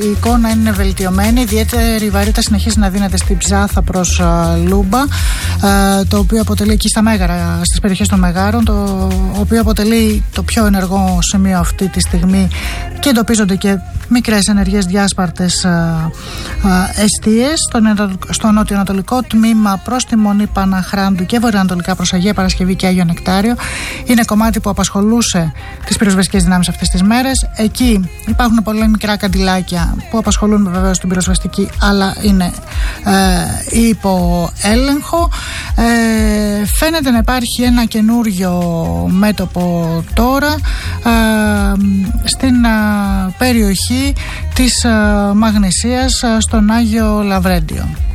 Η εικόνα είναι βελτιωμένη, ιδιαίτερη βαρύτητα συνεχίζει να δίνεται στην Ψάθα προς Λούμπα, το οποίο αποτελεί εκεί στα Μέγαρα, στις περιοχές των Μεγάρων, το οποίο αποτελεί το πιο ενεργό σημείο αυτή τη στιγμή και εντοπίζονται και μικρές ενεργές διάσπαρτες εστίες. Στο νοτιοανατολικό τμήμα προς τη Μονή Παναχράντου και βορειοανατολικά προς Αγία Παρασκευή και Άγιο Νεκτάριο είναι κομμάτι που απασχολούσε τις πυροσβεστικές δυνάμεις αυτές τις μέρες. Εκεί υπάρχουν πολλά μικρά καντιλάκια που απασχολούν βεβαίως την πυροσβεστική, αλλά είναι υπό έλεγχο. Φαίνεται να υπάρχει ένα καινούριο μέτωπο τώρα στην περιοχή της Μαγνησίας στον Άγιο Λαβρέντιο.